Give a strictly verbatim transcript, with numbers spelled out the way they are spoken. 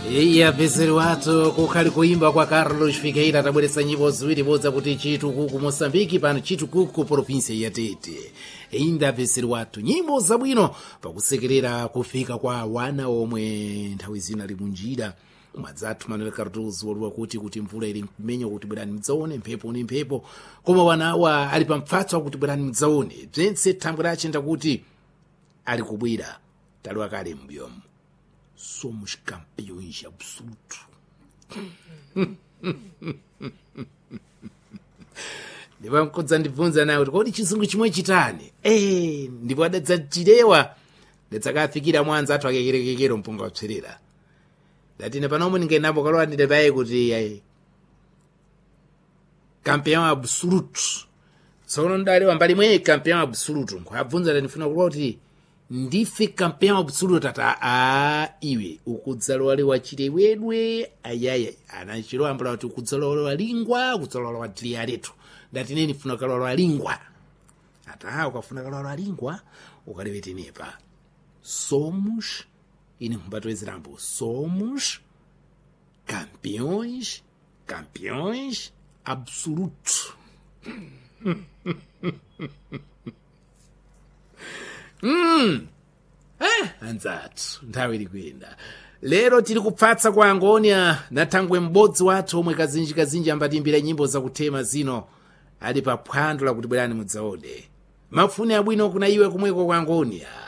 iya pezeri watu kukhali kuimba kwa Carlos Figueira tabweretsa nyimbo ziwiri bodza kuti chitukuku Mosambiki pano chitukuku province ya Tete. Inda pezeri watu nyimbo zabwino pakusekerera kufika kwa wana omwe nthawi zina ali munjira umadzathu Manuel Cardozo waliwa kuti kuti mvula ili kumenya kuti bwerani mdzaone mphepo ni mphepo koma wanawa ali pa mpfatso kuti bwerani mdzaone bzense thambwe lachenda kuti ali kubwera taliwa kale mbyomo. Somos campeões absolutos. Ndipo mkodza ndibvunza nawe kuti kodi chizungu chimwe chitani? Eh, ndipo adadzachirewa ndadzakafikira mwanza athu akekerekekero mpunga wapserera. Datine panomo ningenapo kalowa ndidepaye kuti ai campeão absoluto. Tsono ndalewa mbali mwe campeão absoluto. Nkwabvunza ndifuna kuti ndife campeão absoluto tata a iwe ukudzalowa wachire wedwe ayaya anachiro ambula kuti ukudzalowa lingwa ukudzalowa tili letu ndati nifuna kalowa lingwa ata ukafuna kalowa lingwa ukalewetenepa somos ine mbato ezirambo somos campeões campeões absolutos. Mm. Eh, anzatu nthawi likwenda lero tili kupfatsa kwa Angonia na thangwe m'bodzi wathu omwe kazinji kazinji ambatimbira nyimbo zakutema zino ali pa phwando lakuti bwerani mudzaone mafuni abwino kuna iwe kumweko kwa Angonia.